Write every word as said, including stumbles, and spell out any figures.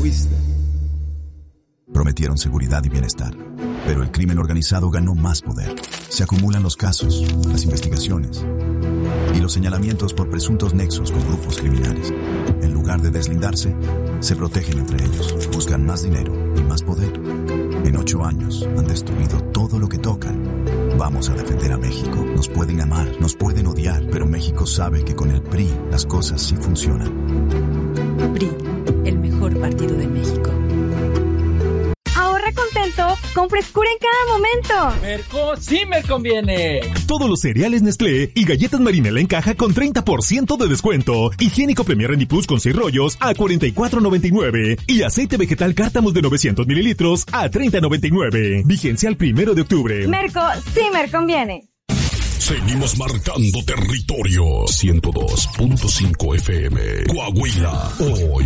fuiste. Prometieron seguridad y bienestar, pero el crimen organizado ganó más poder. Se acumulan los casos, las investigaciones y los señalamientos por presuntos nexos con grupos criminales. En lugar de deslindarse, se protegen entre ellos, buscan más dinero y más poder. En ocho años han destruido todo lo que tocan. Vamos a defender a México. Nos pueden amar, nos pueden odiar, pero México sabe que con el P R I las cosas sí funcionan. P R I, el mejor partido de México. Ahorra contento con frescura en cada momento. Merco sí me conviene. Todos los cereales Nestlé y galletas Marinela en caja con treinta por ciento de descuento. Higiénico Premier Rendiplus con seis rollos a cuarenta y cuatro noventa y nueve. Y aceite vegetal Cártamos de novecientos mililitros a treinta noventa y nueve. Vigencia al primero de octubre. Merco sí me conviene. Seguimos marcando territorio. ciento dos punto cinco F M. Coahuila, hoy.